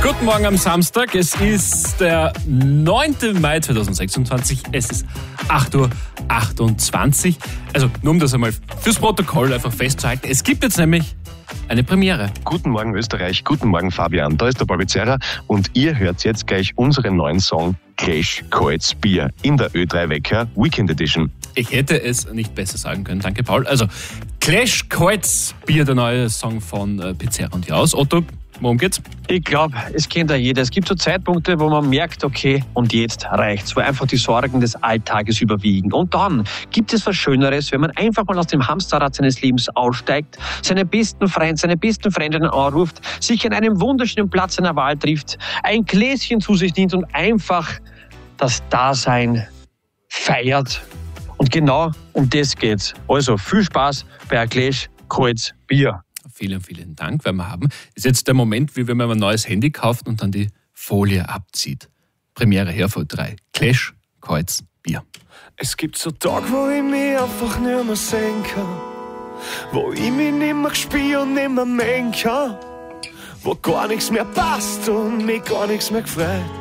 Guten Morgen am Samstag. Es ist der 9. Mai 2026. Es ist 8:28 Uhr. Also nur um das einmal fürs Protokoll einfach festzuhalten. Es gibt jetzt nämlich eine Premiere. Guten Morgen Österreich, guten Morgen Fabian. Da ist der Barbizera und ihr hört jetzt gleich unseren neuen Song Clash Kaltes Bier in der Ö3 Wecker Weekend Edition. Ich hätte es nicht besser sagen können. Danke, Paul. Also Clash Kaltes Bier, der neue Song von Pizzerra und Jaus. Otto, worum geht's? Ich glaube, es kennt ja jeder. Es gibt so Zeitpunkte, wo man merkt, okay, und jetzt reicht's, wo einfach die Sorgen des Alltages überwiegen. Und dann gibt es was Schöneres, wenn man einfach mal aus dem Hamsterrad seines Lebens aussteigt, seine besten Freundinnen anruft, sich an einem wunderschönen Platz seiner Wahl trifft, ein Gläschen zu sich nimmt und einfach das Dasein feiert. Und genau um das geht's. Also viel Spaß bei ein Clash Kaltes Bier. Vielen, vielen Dank, werden wir haben. Ist jetzt der Moment, wie wenn man ein neues Handy kauft und dann die Folie abzieht. Premiere her vor 3. Clash Kaltes Bier. Es gibt so Tage, wo ich mich einfach nicht mehr sehen kann, wo ich mich nicht mehr spüre und nicht mehr mengen kann, wo gar nichts mehr passt und mich gar nichts mehr gefreut.